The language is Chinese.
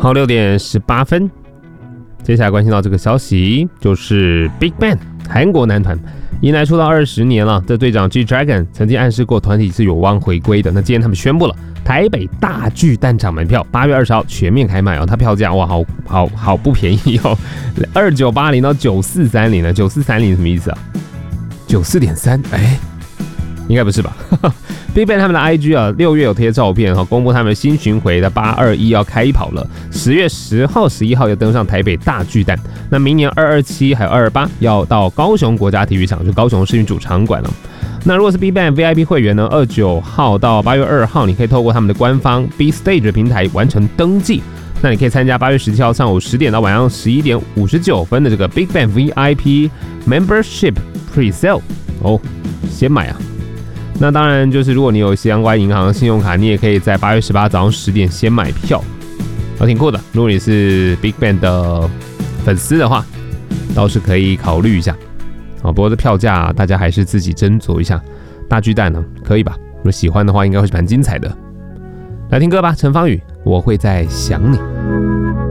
好，6:18，接下来关心到这个消息，就是 BigBang 韩国男团迎来出道20年了。这队长 G-Dragon 曾经暗示过团体是有望回归的。那今天他们宣布了，台北大巨蛋场门票8月20号全面开卖哦。它票价哇，好不便宜哦，2980到9430呢。9430什么意思啊？94.3，应该不是吧？BigBang 他们的 IG 啊，6月有贴照片哈，公布他们新巡回的821要开跑了，10月10号、11号要登上台北大巨蛋，那明年227还有228要到高雄国家体育场，就高雄市民主场馆了。那如果是 BigBang VIP 会员呢，29号到8月2号，你可以透过他们的官方 B Stage 平台完成登记。那你可以参加8月17号上午10点到晚上11点59分的这个 BigBang VIP Membership Pre-Sale 哦，先买啊！那当然就是如果你有相关银行的信用卡，你也可以在8月18早上10点先买票，挺酷的。如果你是 BigBang 的粉丝的话，倒是可以考虑一下。不过这票价大家还是自己斟酌一下。大巨蛋呢，可以吧？如果喜欢的话，应该会是蛮精彩的。来听歌吧，陈芳宇，我会在想你。